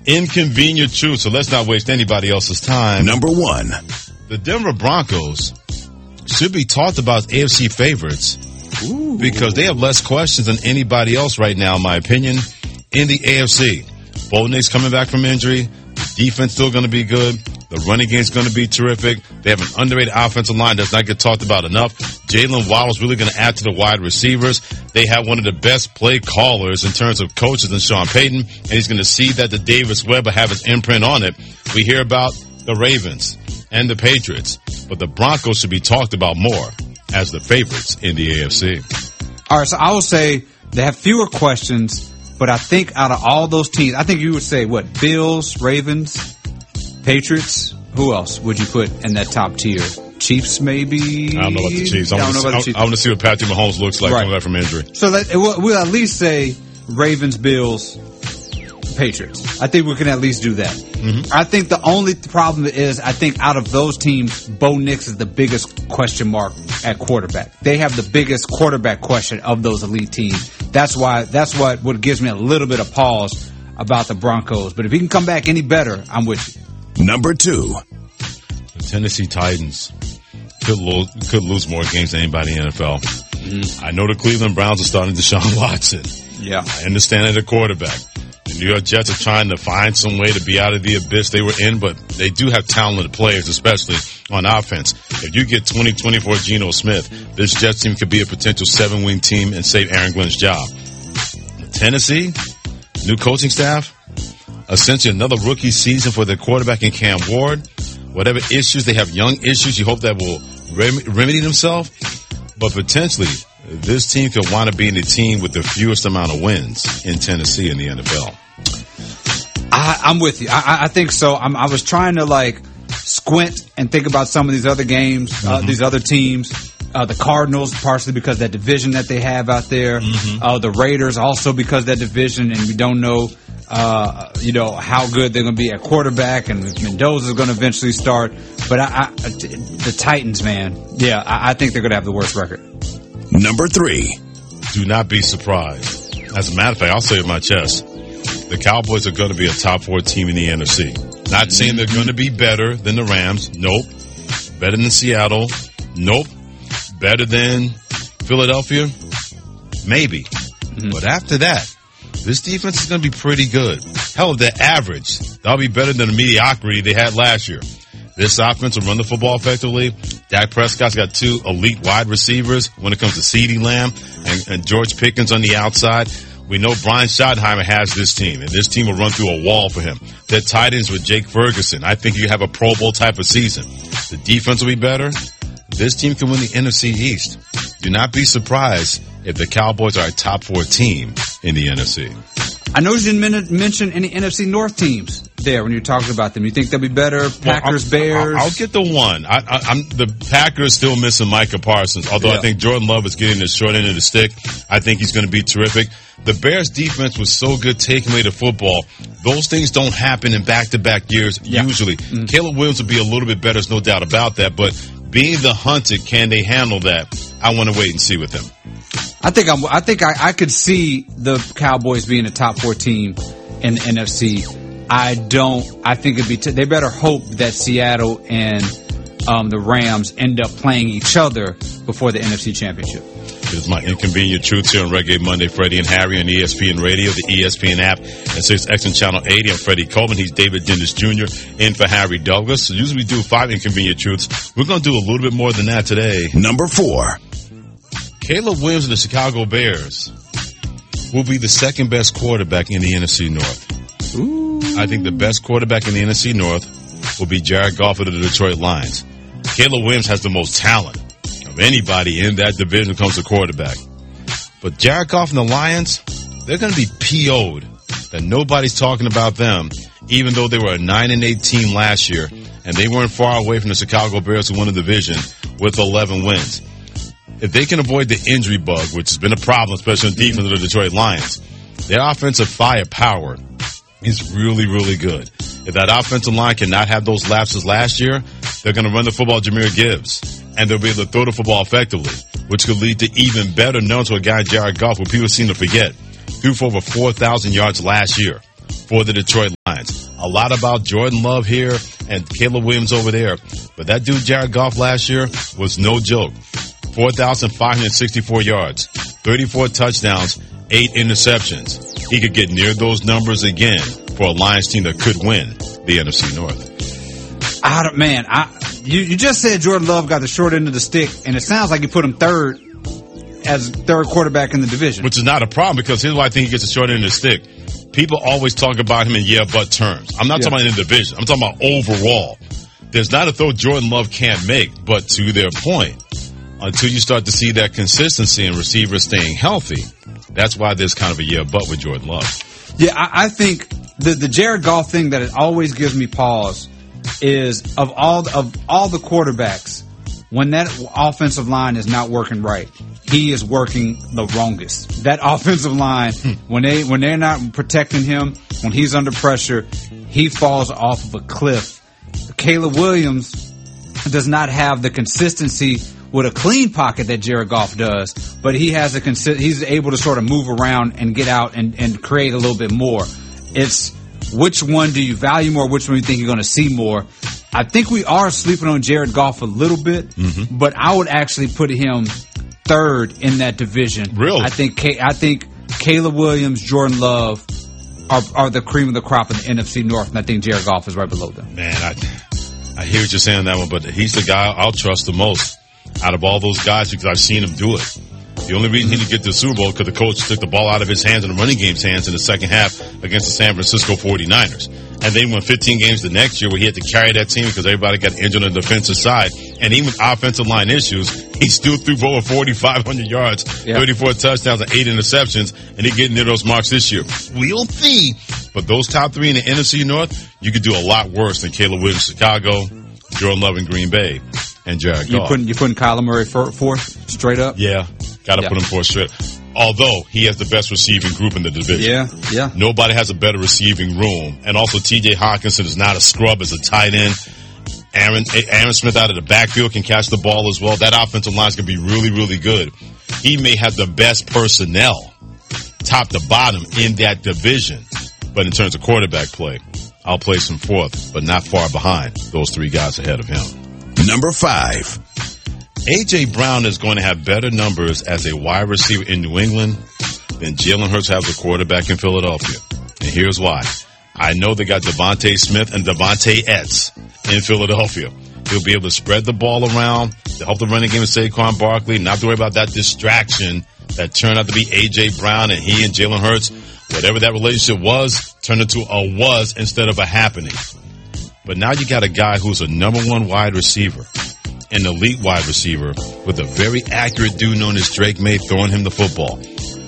inconvenient truth, so let's not waste anybody else's time. Number 1. The Denver Broncos should be talked about as AFC favorites because they have less questions than anybody else right now, in my opinion, in the AFC. Bo Nix coming back from injury. The defense still going to be good. The running game is going to be terrific. They have an underrated offensive line that does not get talked about enough. Jalen Waddle's really going to add to the wide receivers. They have one of the best play callers in terms of coaches than Sean Payton, and he's going to see that the Davis Webb will have his imprint on it. We hear about the Ravens and the Patriots, but the Broncos should be talked about more as the favorites in the AFC. All right, so I will say they have fewer questions, but I think out of all those teams, I think you would say, what, Bills, Ravens, Patriots? Who else would you put in that top tier? Chiefs, maybe? I don't know about the Chiefs. I want to see what Patrick Mahomes looks like coming back from injury. So we'll at least say Ravens, Bills, Patriots. I think we can at least do that. Mm-hmm. I think the only problem is, I think out of those teams, Bo Nix is the biggest question mark at quarterback. They have the biggest quarterback question of those elite teams. That's what gives me a little bit of pause about the Broncos. But if he can come back any better, I'm with you. Number 2. The Tennessee Titans could lose more games than anybody in the NFL. Mm-hmm. I know the Cleveland Browns are starting Deshaun Watson. Yeah. I understand that at quarterback. The New York Jets are trying to find some way to be out of the abyss they were in, but they do have talented players, especially on offense. If you get 2024 Geno Smith, this Jets team could be a potential 7-win team and save Aaron Glenn's job. Tennessee, new coaching staff, essentially another rookie season for their quarterback in Cam Ward. Whatever issues, they have young issues. You hope that will remedy themselves. But potentially, this team could wind up being the team with the fewest amount of wins in Tennessee in the NFL. I'm with you. I think so. I was trying to squint and think about some of these other games, these other teams. The Cardinals, partially because of that division that they have out there. Mm-hmm. The Raiders, also because of that division, and we don't know, how good they're going to be at quarterback, and if Mendoza's going to eventually start. But the Titans, man, I think they're going to have the worst record. Number 3. Do not be surprised. As a matter of fact, I'll say it in my chest. The Cowboys are going to be a top 4 team in the NFC. Not saying they're going to be better than the Rams. Nope. Better than Seattle. Nope. Better than Philadelphia? Maybe. Mm-hmm. But after that, this defense is going to be pretty good. Hell, if they're average, that'll be better than the mediocrity they had last year. This offense will run the football effectively. Dak Prescott's got 2 elite wide receivers when it comes to CeeDee Lamb and George Pickens on the outside. We know Brian Schottenheimer has this team, and this team will run through a wall for him. Their tight ends with Jake Ferguson. I think you have a Pro Bowl type of season. The defense will be better. This team can win the NFC East. Do not be surprised if the Cowboys are a top 4 team in the NFC. I know you didn't mention any NFC North teams there when you're talking about them. You think they'll be better? Packers, Bears? I'll get the one. The Packers still missing Micah Parsons, although I think Jordan Love is getting the short end of the stick. I think he's going to be terrific. The Bears defense was so good taking away the football. Those things don't happen in back-to-back years usually. Mm-hmm. Caleb Williams will be a little bit better, there's no doubt about that, but being the hunted, can they handle that? I want to wait and see with him. I think I could see the Cowboys being a top 4 team in the NFC. I think it'd be, they better hope that Seattle and the Rams end up playing each other before the NFC Championship. This is my inconvenient truth here on Reggae Monday. Freddie and Harry on ESPN Radio, the ESPN app, and 6X and Channel 80. I'm Freddie Coleman. He's David Dennis Jr. in for Harry Douglas. So usually we do 5 inconvenient truths. We're going to do a little bit more than that today. Number 4. Caleb Williams of the Chicago Bears will be the second best quarterback in the NFC North. Ooh. I think the best quarterback in the NFC North will be Jared Goff of the Detroit Lions. Caleb Williams has the most talent of anybody in that division when it comes to quarterback. But Jared Goff and the Lions, they're going to be PO'd that nobody's talking about them, even though they were a 9-8 team last year, and they weren't far away from the Chicago Bears who won the division with 11 wins. If they can avoid the injury bug, which has been a problem, especially on defense of the Detroit Lions, their offensive firepower is really, really good. If that offensive line cannot have those lapses last year, they're going to run the football Jahmyr Gibbs, and they'll be able to throw the football effectively, which could lead to even better numbers for a guy, Jared Goff, who people seem to forget. Threw for over 4,000 yards last year for the Detroit Lions. Lions. A lot about Jordan Love here and Caleb Williams over there. But that dude, Jared Goff, last year was no joke. 4,564 yards, 34 touchdowns, 8 interceptions. He could get near those numbers again for a Lions team that could win the NFC North. You just said Jordan Love got the short end of the stick, and it sounds like you put him third as third quarterback in the division. Which is not a problem, because here's why I think he gets the short end of the stick. People always talk about him in but terms. I'm not talking about in the division. I'm talking about overall. There's not a throw Jordan Love can't make, but to their point, until you start to see that consistency in receivers staying healthy, that's why there's kind of a but with Jordan Love. Yeah, I think the Jared Goff thing that it always gives me pause is of all the quarterbacks, when that offensive line is not working right, he is working the wrongest. That offensive line, when they're not protecting him, when he's under pressure, he falls off of a cliff. Caleb Williams does not have the consistency with a clean pocket that Jared Goff does, but he has he's able to sort of move around and get out and create a little bit more. It's which one do you value more? Which one do you think you're going to see more? I think we are sleeping on Jared Goff a little bit, but I would actually put him third in that division. Really? I think Caleb Williams, Jordan Love are the cream of the crop in the NFC North, and I think Jared Goff is right below them. Man, I hear what you're saying on that one, but he's the guy I'll trust the most out of all those guys because I've seen him do it. The only reason he didn't get to the Super Bowl because the coach took the ball out of his hands and the running game's hands in the second half against the San Francisco 49ers. And they won 15 games the next year where he had to carry that team because everybody got injured on the defensive side. And even with offensive line issues, he still threw for over 4,500 yards, 34 touchdowns, and 8 interceptions, and he getting near those marks this year. We'll see. But those top three in the NFC North, you could do a lot worse than Caleb Williams, Chicago, Jordan Love in Green Bay, and Jared Goff. You putting Kyler Murray fourth straight up? Yeah. Got to put him fourth straight. Although he has the best receiving group in the division. Yeah. Nobody has a better receiving room. And also T.J. Hockenson is not a scrub as a tight end. Aaron Smith out of the backfield can catch the ball as well. That offensive line is going to be really, really good. He may have the best personnel, top to bottom, in that division. But in terms of quarterback play, I'll place him fourth, but not far behind those three guys ahead of him. Number 5. A.J. Brown is going to have better numbers as a wide receiver in New England than Jalen Hurts has a quarterback in Philadelphia. And here's why. I know they got Devontae Smith and Devontae Etz in Philadelphia. He'll be able to spread the ball around to help the running game with Saquon Barkley, not to worry about that distraction that turned out to be A.J. Brown and he and Jalen Hurts. Whatever that relationship was, turned into a was instead of a happening. But now you got a guy who's a number one wide receiver, an elite wide receiver with a very accurate dude known as Drake May throwing him the football.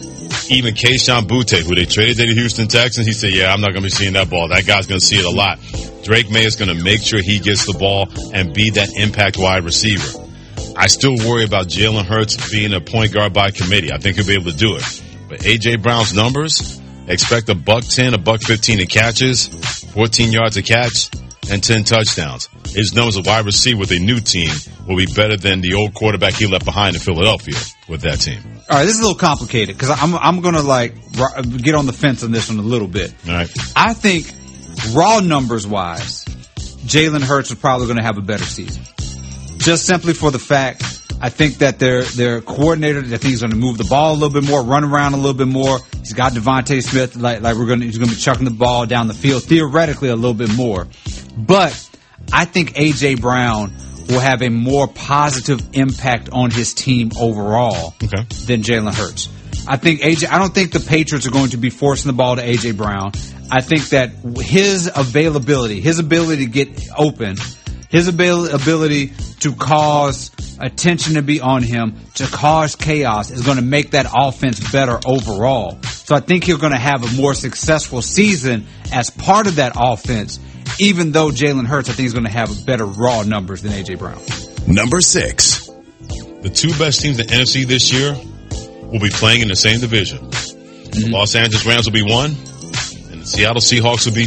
Even Kayshon Boutte, who they traded to the Houston Texans, he said, I'm not going to be seeing that ball. That guy's going to see it a lot. Drake May is going to make sure he gets the ball and be that impact wide receiver. I still worry about Jalen Hurts being a point guard by committee. I think he'll be able to do it. But A.J. Brown's numbers, expect $110, $115 in catches, 14 yards a catch, and 10 touchdowns. His numbers as a wide receiver with a new team will be better than the old quarterback he left behind in Philadelphia with that team. All right, this is a little complicated because I'm going to get on the fence on this one a little bit. All right. I think raw numbers wise, Jalen Hurts is probably going to have a better season. Just simply for the fact, I think that their coordinator, I think he's going to move the ball a little bit more, run around a little bit more. He's got Devontae Smith, he's going to be chucking the ball down the field theoretically a little bit more. But I think A.J. Brown will have a more positive impact on his team overall than Jalen Hurts. I don't think the Patriots are going to be forcing the ball to A.J. Brown. I think that his ability to get open, his ability to cause attention to be on him, to cause chaos, is going to make that offense better overall. So I think you're going to have a more successful season as part of that offense, even though Jalen Hurts, I think, is going to have better raw numbers than A.J. Brown. Number 6. The two best teams in the NFC this year will be playing in the same division. The Los Angeles Rams will be 1, and the Seattle Seahawks will be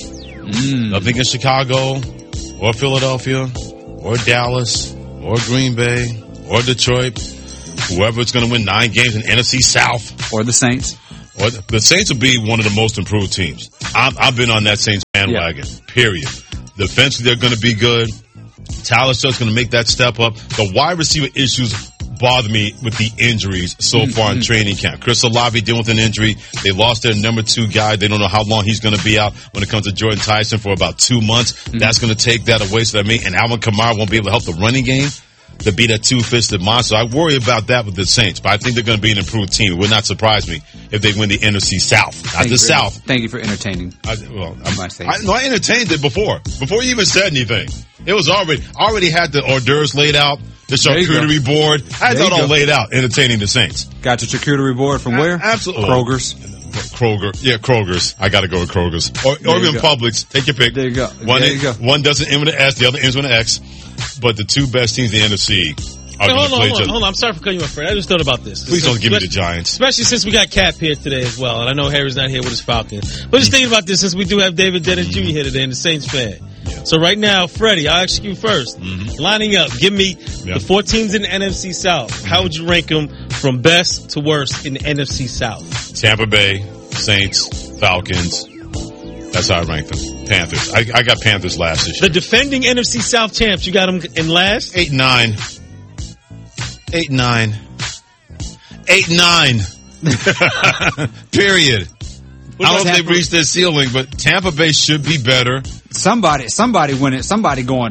2. Nothing against Chicago or Philadelphia or Dallas or Green Bay or Detroit. Whoever is going to win 9 games in NFC South. Or the Saints. Or the Saints will be one of the most improved teams. I've been on that Saints bandwagon, period. Defensively, they're going to be good. Tyler Shought's going to make that step up. The wide receiver issues bother me with the injuries so far in training camp. Chris Olave dealing with an injury. They lost their number 2 guy. They don't know how long he's going to be out when it comes to Jordan Tyson for about 2 months. That's going to take that away. So that and Alvin Kamara won't be able to help the running game to be that two-fisted monster. I worry about that with the Saints, but I think they're going to be an improved team. It would not surprise me if they win the NFC South. Not the South. Thank you for entertaining. I entertained it before you even said anything. It was already had the hors d'oeuvres laid out, the charcuterie board. I had that all laid out, entertaining the Saints. Got your charcuterie board from where? Absolutely. Kroger's. Yeah, Kroger's. I got to go with Kroger's. Or even Publix. Take your pick. There you go. One doesn't end with an S, the other ends with an X. But the 2 best teams in the NFC are going to play each other. Hold on. I'm sorry for cutting you off, Fred. I just thought about this. Please don't give me the Giants. Especially since we got Cap here today as well. And I know Harry's not here with his Falcons. But just thinking about this since we do have David Dennis Jr. here today and the Saints fan. Yeah. So right now, Freddie, I'll ask you first. Lining up, give me the 4 teams in the NFC South. How would you rank them from best to worst in the NFC South? Tampa Bay, Saints, Falcons. That's how I rank them. Panthers. I got Panthers last this year. The defending NFC South champs, you got them in last? 8-9. 8-9. Period. I don't know if they've reached their ceiling, but Tampa Bay should be better. Somebody winning. Somebody going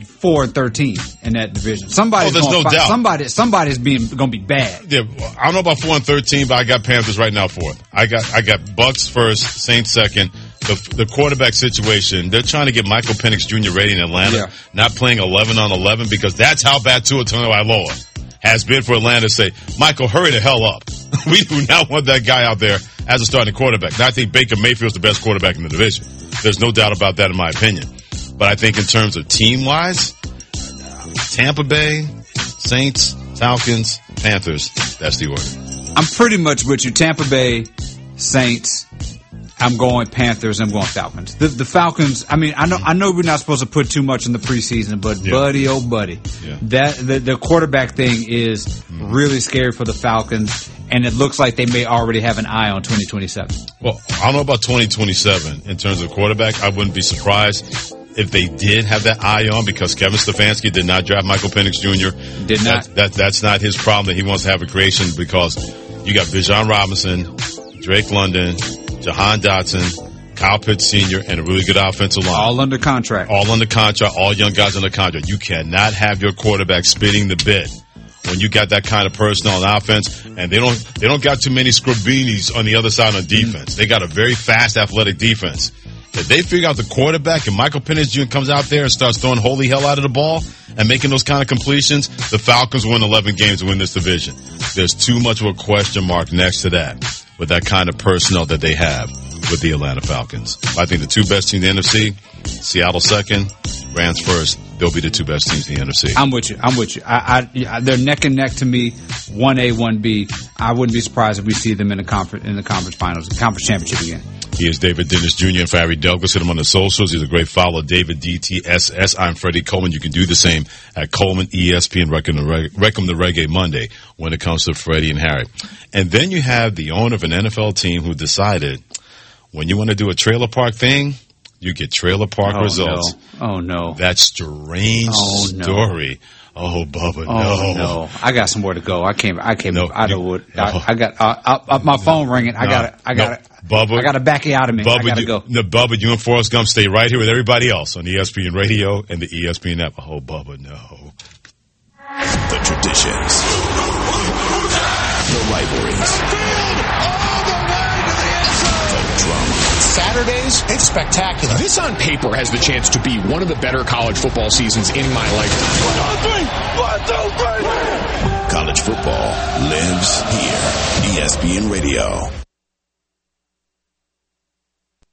4-13 in that division. Somebody's there's no doubt. Somebody's going to be bad. Yeah, I don't know about 4-13, but I got Panthers right now 4th. I got Bucks first, Saints second. The quarterback situation, they're trying to get Michael Penix Jr. ready in Atlanta, not playing 11 on 11 because that's how bad Tua Tagovailoa has been for Atlanta. Say, Michael, hurry the hell up. We do not want that guy out there as a starting quarterback. Now, I think Baker Mayfield's the best quarterback in the division. There's no doubt about that in my opinion. But I think in terms of team-wise, Tampa Bay, Saints, Falcons, Panthers, that's the order. I'm pretty much with you. Tampa Bay, Saints, I'm going Panthers, I'm going Falcons. The Falcons, I mean, I know we're not supposed to put too much in the preseason, but buddy, oh buddy, that the quarterback thing is really scary for the Falcons, and it looks like they may already have an eye on 2027. Well, I don't know about 2027 in terms of quarterback. I wouldn't be surprised if they did have that eye on because Kevin Stefanski did not draft Michael Penix Jr. Did not. That's not his problem that he wants to have a creation because you got Bijan Robinson, Drake London, Jahan Dotson, Kyle Pitts Sr., and a really good offensive line. All under contract. All under contract, all young guys under contract. You cannot have your quarterback spinning the bit when you got that kind of personnel on offense, and they don't got too many Scrabinis on the other side on defense. They got a very fast, athletic defense. If they figure out the quarterback and Michael Penix Jr. comes out there and starts throwing holy hell out of the ball and making those kind of completions, the Falcons win 11 games and win this division. There's too much of a question mark next to that with that kind of personnel that they have with the Atlanta Falcons. I think the 2 best teams in the NFC, Seattle second, Rams first. They'll be the 2 best teams in the NFC. I'm with you. They're neck and neck to me. 1A, 1B. I wouldn't be surprised if we see them in the conference finals, conference championship again. He is David Dennis Jr. and Farry Douglas. Hit him on the socials. He's a great follow. David DTSS. I'm Freddie Coleman. You can do the same at Coleman ESPN Recom the Reggae Monday when it comes to Freddie and Harry. And then you have the owner of an NFL team who decided when you want to do a trailer park thing, you get trailer park results. No. Oh, no. That strange story. Oh, Bubba, no. I got somewhere to go. I came no, out of wood. I got my phone ringing. I got Bubba, I got to back you out of me. Bubba, I got to go. Bubba, you and Forrest Gump stay right here with everybody else on ESPN Radio and the ESPN app. Oh, Bubba, no. The traditions. The rivalries. Saturdays, it's spectacular. This on paper has the chance to be one of the better college football seasons in my lifetime. 1, 2, 3. College football lives here. ESPN Radio.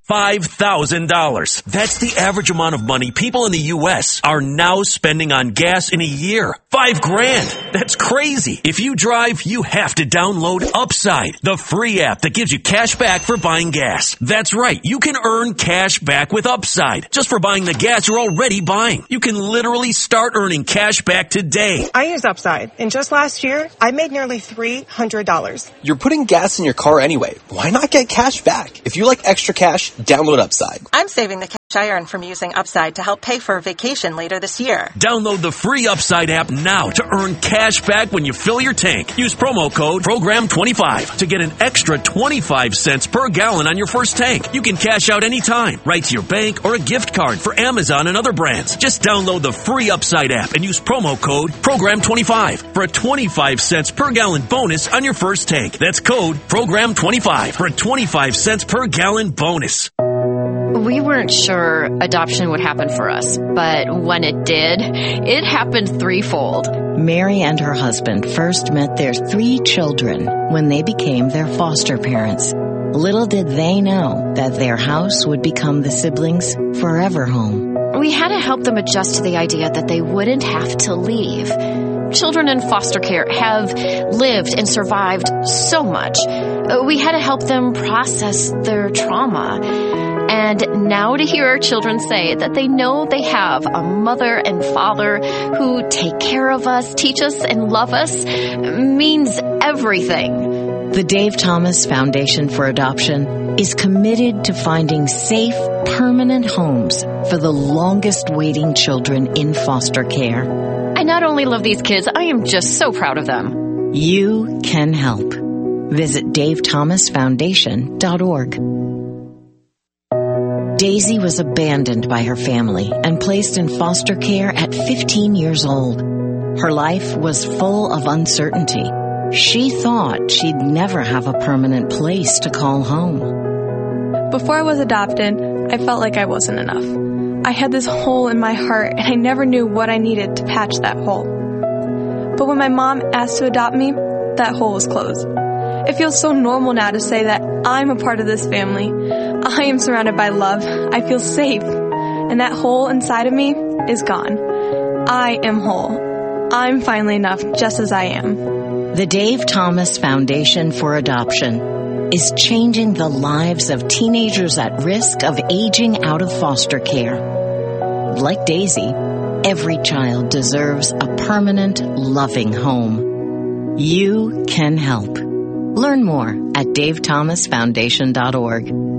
$5,000. That's the average amount of money people in the U.S. are now spending on gas in a year. $5,000. That's crazy. If you drive, you have to download Upside, the free app that gives you cash back for buying gas. That's right. You can earn cash back with Upside just for buying the gas you're already buying. You can literally start earning cash back today. I use Upside, and just last year, I made nearly $300. You're putting gas in your car anyway. Why not get cash back? If you like extra cash, download Upside. I'm saving the cash I earn from using Upside to help pay for a vacation later this year. Download the free Upside app now to earn cash back when you fill your tank. Use promo code PROGRAM25 to get an extra 25 cents per gallon on your first tank. You can cash out anytime, right to your bank or a gift card for Amazon and other brands. Just download the free Upside app and use promo code PROGRAM25 for a 25 cents per gallon bonus on your first tank. That's code PROGRAM25 for a 25 cents per gallon bonus. We weren't sure adoption would happen for us, but when it did, it happened threefold. Mary and her husband first met their 3 children when they became their foster parents. Little did they know that their house would become the siblings' forever home. We had to help them adjust to the idea that they wouldn't have to leave. Children in foster care have lived and survived so much. We had to help them process their trauma. And now to hear our children say that they know they have a mother and father who take care of us, teach us, and love us means everything. The Dave Thomas Foundation for Adoption is committed to finding safe, permanent homes for the longest waiting children in foster care. I not only love these kids, I am just so proud of them. You can help. Visit davethomasfoundation.org. Daisy was abandoned by her family and placed in foster care at 15 years old. Her life was full of uncertainty. She thought she'd never have a permanent place to call home. Before I was adopted, I felt like I wasn't enough. I had this hole in my heart, and I never knew what I needed to patch that hole. But when my mom asked to adopt me, that hole was closed. It feels so normal now to say that I'm a part of this family. I am surrounded by love. I feel safe. And that hole inside of me is gone. I am whole. I'm finally enough just as I am. The Dave Thomas Foundation for Adoption is changing the lives of teenagers at risk of aging out of foster care. Like Daisy, every child deserves a permanent, loving home. You can help. Learn more at davethomasfoundation.org.